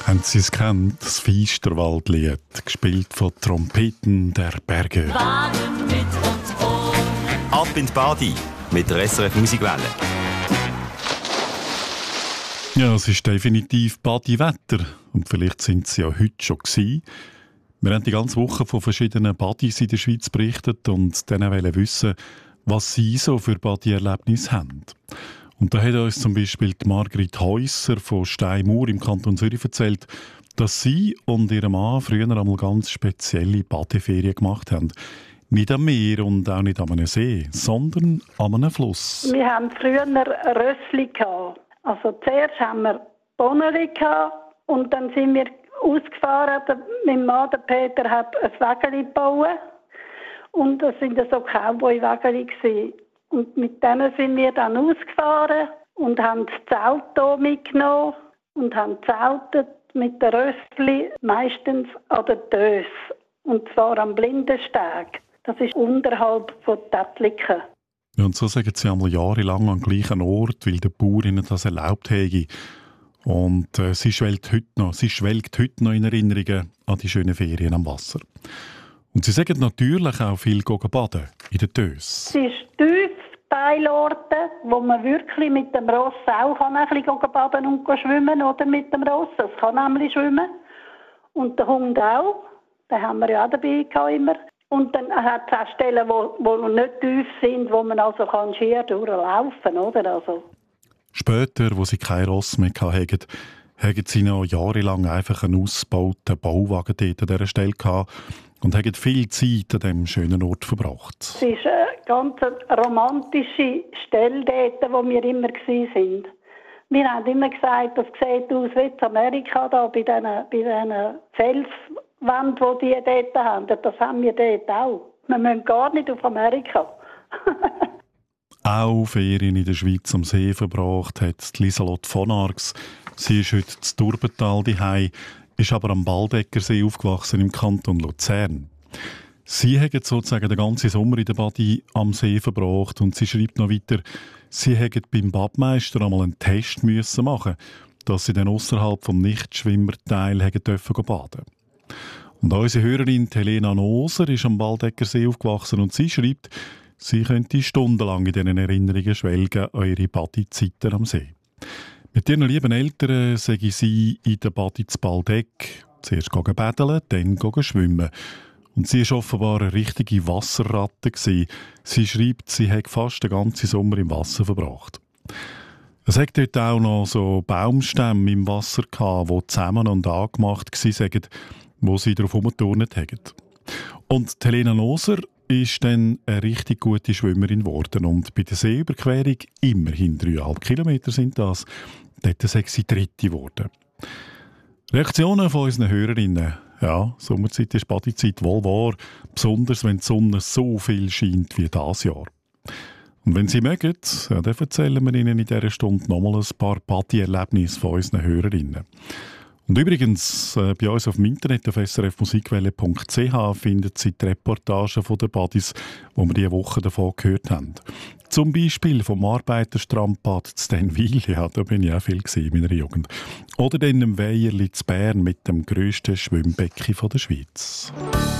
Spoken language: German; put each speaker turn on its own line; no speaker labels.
Haben Sie es kennt, das Feisterwaldlied, gespielt von Trompeten der Berge.
Baden mit uns
Ab in die Badi mit der SRF Musikwelle.
Ja, es ist definitiv Badi-Wetter und vielleicht sind Sie ja heute schon gewesen. Wir haben die ganze Woche von verschiedenen Badis in der Schweiz berichtet und dann wollen wissen, was Sie so für Badi-Erlebnisse haben. Und da hat uns zum Beispiel die Margrit Häusser von Steinmauer im Kanton Zürich erzählt, dass sie und ihr Mann früher einmal ganz spezielle Badeferien gemacht haben. Nicht am Meer und auch nicht an einem See, sondern an einem Fluss.
Wir haben früher Rössli gehabt. Also zuerst haben wir Bonnerli gehabt und dann sind wir ausgefahren. Mein Mann, der Peter, hat ein Wägeli gebaut. Und das waren so Cowboy-Wägeli gewesen. Und mit denen sind wir dann ausgefahren und haben das Zelt hier mitgenommen und haben zeltet mit den Rössli meistens an der Dös. Und zwar am Blindensteg. Das ist unterhalb von Tätliken.
Ja, und so sagen sie einmal jahrelang am gleichen Ort, weil der Bauer ihnen das erlaubt hätte. Und sie schwelgt heute noch in Erinnerungen an die schönen Ferien am Wasser. Und sie sagen natürlich auch viel baden in den Dös.
Es ist tief, Teilorte, wo man wirklich mit dem Ross auch ein bisschen baden und schwimmen oder mit dem Ross. Das kann nämlich schwimmen. Und der Hund auch. Den haben wir ja auch dabei gehabt immer. Und dann hat es auch Stellen, wo nicht tief sind, wo man also schier durchlaufen kann, oder? Also.
Später, wo sie kein Ross mehr hatten, haben sie noch jahrelang einfach einen ausgebauten Bauwagen dort an dieser Stelle gehabt und haben viel Zeit an diesem schönen Ort verbracht.
Es ist eine ganz romantische Stelle dort, wo wir immer waren. Wir haben immer gesagt, das sieht aus wie in Amerika, da bei diesen Felswänden, die dort haben. Das haben wir dort auch. Wir müssen gar nicht auf Amerika.
Auch Ferien in der Schweiz am See verbracht hat Lieselotte von Arx. Sie ist heute in Turbental daheim, ist aber am Baldeckersee aufgewachsen im Kanton Luzern. Sie hat sozusagen den ganzen Sommer in der Badi am See verbracht und sie schreibt noch weiter, sie hätten beim Badmeister einmal einen Test müssen machen, dass sie dann ausserhalb vom Nichtschwimmerteil dürfen baden. Und unsere Hörerin Helena Noser ist am Baldeckersee aufgewachsen und sie schreibt, sie könnte stundenlang in diesen Erinnerungen schwelgen an ihre Badi-Zeiten am See. Mit ihren lieben Eltern sage sie in der Badi zu Baldeck zuerst baden, dann schwimmen. Und sie war offenbar eine richtige Wasserratte. Sie schreibt, sie hätte fast den ganzen Sommer im Wasser verbracht. Es hat dort auch noch so Baumstämme im Wasser gehabt, die zusammen und angemacht waren, wo sie darauf herumgeturnt haben. Und Helena Noser ist dann eine richtig gute Schwimmerin geworden und bei der Seeüberquerung, immerhin 3,5 Kilometer sind das, dort sei sie Dritte geworden. Reaktionen von unseren Hörerinnen. Ja, Sommerzeit ist Badezeit wohl wahr, besonders wenn die Sonne so viel scheint wie dieses Jahr. Und wenn Sie mögen, ja, dann erzählen wir Ihnen in dieser Stunde nochmal ein paar Badi-Erlebnisse von unseren Hörerinnen. Und übrigens, bei uns auf dem Internet auf srfmusikwelle.ch finden Sie die Reportagen von den Badis, die wir diese Woche davon gehört haben. Zum Beispiel vom Arbeiterstrandbad zu Denwil, ja, da bin ich auch viel in meiner Jugend. Oder dann im Weierli zu Bern mit dem grössten Schwimmbecken der Schweiz.